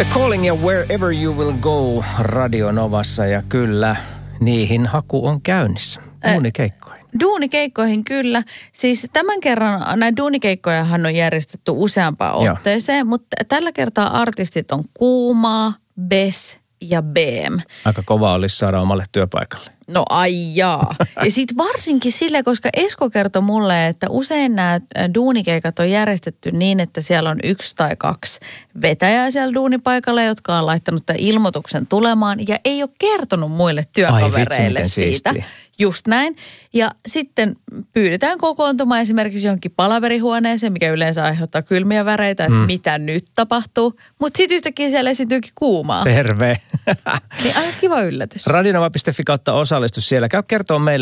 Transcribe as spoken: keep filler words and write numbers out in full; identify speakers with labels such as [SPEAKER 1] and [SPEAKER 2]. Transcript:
[SPEAKER 1] The Calling ja Wherever You Will Go Radio Novassa ja kyllä, niihin haku on käynnissä. Duunikeikkoihin.
[SPEAKER 2] Duunikeikkoihin kyllä. Siis tämän kerran näitä duunikeikkojahan on järjestetty useampaan otteeseen, Joo. mutta tällä kertaa artistit on Kuumaa, Bes ja B M.
[SPEAKER 1] Aika kova olisi saada omalle työpaikalle.
[SPEAKER 2] No ai jaa. Ja sitten varsinkin sille, koska Esko kertoi mulle, että usein nämä duunikeikat on järjestetty niin, että siellä on yksi tai kaksi vetäjää siellä duunipaikalla, jotka on laittanut tämän ilmoituksen tulemaan ja ei ole kertonut muille työkavereille
[SPEAKER 1] Ai, vitsi,
[SPEAKER 2] siitä.
[SPEAKER 1] siistiä.
[SPEAKER 2] Just näin. Ja sitten pyydetään kokoontumaan esimerkiksi johonkin palaverihuoneeseen, mikä yleensä aiheuttaa kylmiä väreitä, että mm. mitä nyt tapahtuu. Mutta sitten yhtäkkiä siellä esiintyykin Kuumaa.
[SPEAKER 1] Terve.
[SPEAKER 2] Niin aika kiva yllätys.
[SPEAKER 1] radionova piste fi kautta osallistu siellä. Käy kertoa meille.